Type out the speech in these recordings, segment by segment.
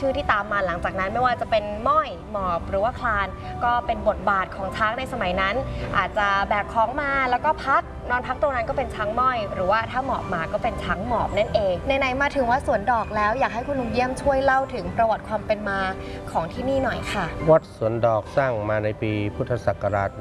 ชื่อที่ตามมาหลังจากนั้นไม่ว่าจะเป็นม้อยหมอบหรือว่าคลานก็เป็นบทบาทของช้างในสมัยนั้นอาจจะแบกของมาแล้วก็พักนอนพักตรงนั้นก็เป็นช้างม้อยหรือว่าถ้าหมอบมาก็เป็นช้างหมอบนั่นเองไหนๆมาถึงวัดสวนดอกแล้วอยากให้คุณลุงเยี่ยมช่วยเล่าถึงประวัติความเป็นมาของที่นี่หน่อยค่ะวัดสวนดอกสร้างมาในปีพุทธศักราช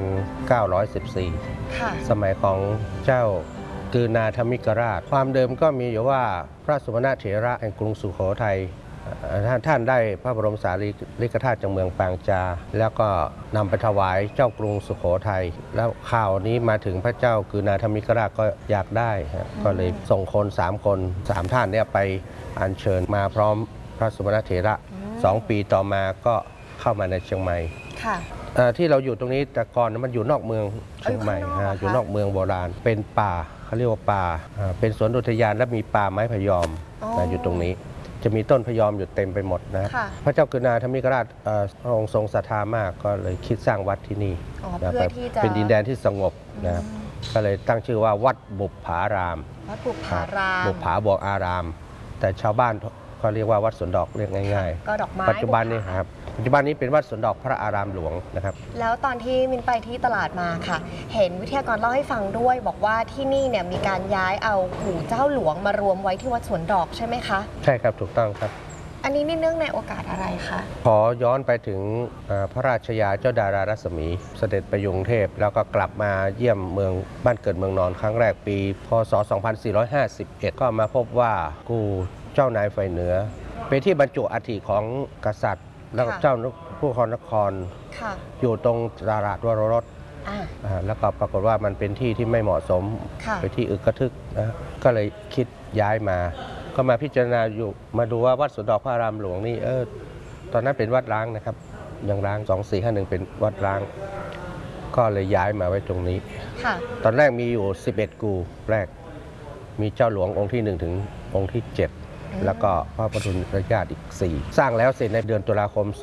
1914 ค่ะสมัยของเจ้ากือนาธมิกราชความเดิมก็มีอยู่ว่าพระสุวรรณเถระแห่งกรุงสุโขทัยท่านได้พระบรมสารีริกธาตุจากเมืองปางจาแล้วก็นำไปถวายเจ้ากรุงสุโขทัยแล้วข่าวนี้มาถึงพระเจ้ากือนาธมิกราชก็อยากได้ก็เลยส่งคน3 คน 3 ท่านเนี่ยไปอัญเชิญมาพร้อมพระสุวรรณเถระ2 ปีต่อมาก็เข้ามาในเชียงใหม่ที่เราอยู่ตรงนี้แต่ก่อนมันอยู่นอกเมืองเชียงใหม่อยู่นอกเมืองโบราณเป็นป่าเขาเรียกว่าป่าเป็นสวนอุทยานและมีป่าไม้พะยอมอยู่ตรงนี้จะมีต้นพะยอมอยู่เต็มไปหมดนะพระเจ้ากือนาธมิกราชพระองค์ทรงศรัทธามากก็เลยคิดสร้างวัดที่นี่เป็นดินแดนที่สงบนะครับก็เลยตั้งชื่อว่าวัดบุปผารามวัดบุปผารามบุปผาบวกอารามแต่ชาวบ้านเขาเรียกว่าวัดสวนดอกเรียกง่ายๆก็ดอกไม้ปัจจุบันนี้ครับปัจจุบันนี้เป็นวัดสวนดอกพระอารามหลวงนะครับแล้วตอนที่มินไปที่ตลาดมาค่ะเห็นวิทยากรเล่าให้ฟังด้วยบอกว่าที่นี่เนี่ยมีการย้ายเอากู่เจ้าหลวงมารวมไว้ที่วัดสวนดอกใช่ไหมคะใช่ครับถูกต้องครับอันนี้นี่เนื่องในโอกาสอะไรคะขอย้อนไปถึงพระราชยาเจ้าดารารัศมีเสด็จไปกรุงเทพแล้วก็กลับมาเยี่ยมเมืองบ้านเกิดเมืองนอนครั้งแรกปีพศ 2451 ก็มาพบว่ากู่เจ้านายฝ่ายเหนือเป็นที่บรรจุอัฐิของกษัตริย์แล้วก็เจ้าผู้ครองนครอยู่ตรงตลาดวโรรสแล้วก็ปรากฏว่ามันเป็นที่ที่ไม่เหมาะสมไปที่อึกกระทึกนะก็เลยคิดย้ายมาก็มาพิจารณาอยู่มาดูว่าวัดสวนดอกพระอารามหลวงนี่ตอนนั้นเป็นวัดร้างนะครับยังร้าง2451เป็นวัดร้างก็เลยย้ายมาไว้ตรงนี้ตอนแรกมีอยู่11กู่แรกมีเจ้าหลวงองค์ที่1ถึงองค์ที่7แล้วก็พระปทุมราชอีก4สร้างแล้วเสร็จในเดือนตุลาคม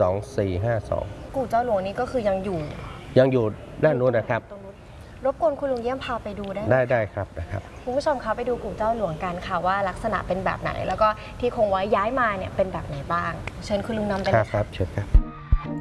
2452 กู่เจ้าหลวงนี้ก็คือยังอยู่ด้านนู้นนะครับรบกวนคุณลุงเยี่ยมพาไปดูได้ไหมได้ครับนะครับคุณผู้ชมคะไปดูกู่เจ้าหลวงกันค่ะว่าลักษณะเป็นแบบไหนแล้วก็ที่คงไว้ย้ายมาเนี่ยเป็นแบบไหนบ้างเชิญคุณลุงนำไปเลยครับเชิญครับ